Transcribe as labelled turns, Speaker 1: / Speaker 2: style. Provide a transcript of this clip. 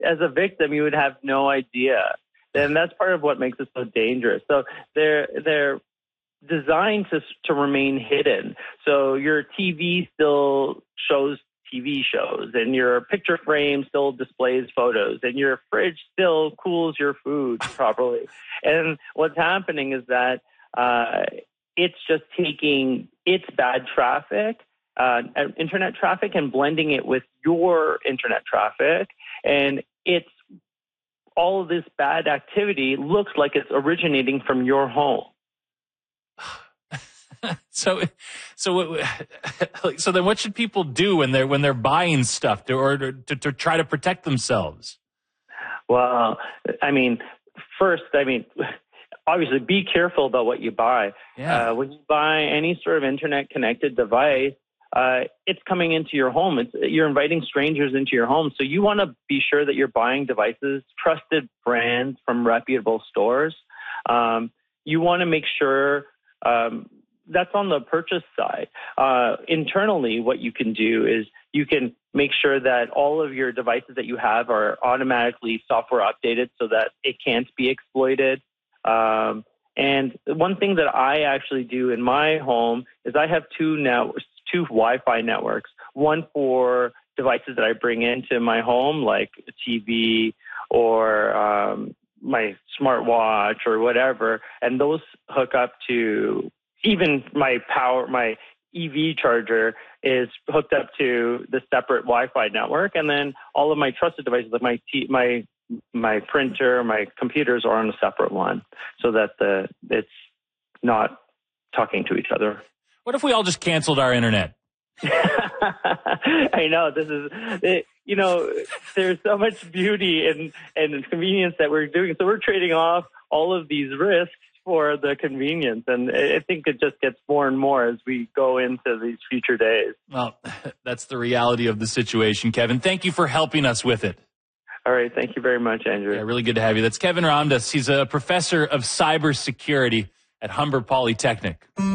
Speaker 1: as a victim, you would have no idea. And that's part of what makes it so dangerous. So they're designed to remain hidden. So your TV still shows TV shows, and your picture frame still displays photos, and your fridge still cools your food properly. And what's happening is that it's just taking its bad traffic, internet traffic, and blending it with your internet traffic. And it's all of this bad activity looks like it's originating from your home.
Speaker 2: So then what should people do when they're buying stuff to try to protect themselves?
Speaker 1: Well, obviously be careful about what you buy.
Speaker 2: Yeah.
Speaker 1: When you buy any sort of internet connected device, it's coming into your home. You're inviting strangers into your home. So you want to be sure that you're buying devices, trusted brands from reputable stores. You want to make sure that's on the purchase side. Internally, what you can do is you can make sure that all of your devices that you have are automatically software updated so that it can't be exploited. And one thing that I actually do in my home is I have two Wi-Fi networks, one for devices that I bring into my home, like a TV or my smartwatch or whatever, and those hook up to even my EV charger is hooked up to the separate Wi-Fi network, and then all of my trusted devices, like my printer, my computers, are on a separate one, so that it's not talking to each other.
Speaker 2: What if we all just canceled our internet?
Speaker 1: I know there's so much beauty and convenience that we're doing, so we're trading off all of these risks for the convenience. And I think it just gets more and more as we go into these future days.
Speaker 2: Well, that's the reality of the situation, Kevin. Thank you for helping us with it.
Speaker 1: All right. Thank you very much, Andrew.
Speaker 2: Yeah, really good to have you. That's Kevin Ramdas. He's a professor of cybersecurity at Humber Polytechnic.